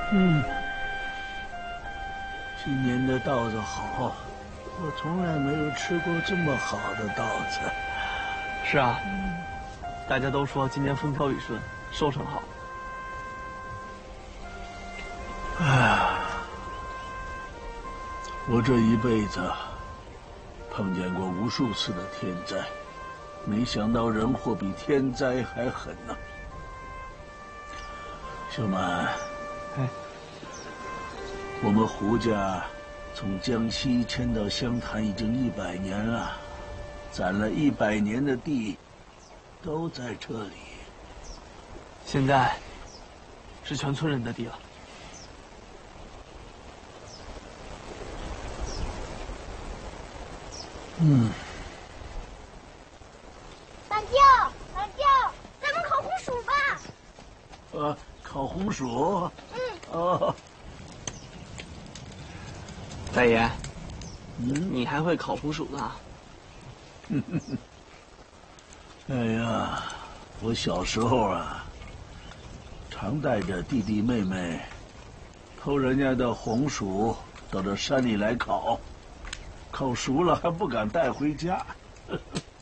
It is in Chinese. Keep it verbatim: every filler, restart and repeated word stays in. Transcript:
嗯，今年的稻子好，我从来没有吃过这么好的稻子。 是啊，大家都说今年风调雨顺，收成好。 唉，我这一辈子碰见过无数次的天灾，没想到人祸比天灾还狠呢。小满， 哎， 我们胡家从江西迁到湘潭已经一百年了，攒了一百年的地都在这里。 现在是全村人的地了。 嗯。 懒觉，懒觉，咱们烤红薯吧。 呃，烤红薯。 嗯。 哦。 大爷， 嗯， 你还会烤红薯呢？ 哎呀，我小时候啊，常带着弟弟妹妹偷人家的红薯到这山里来烤，烤熟了还不敢带回家。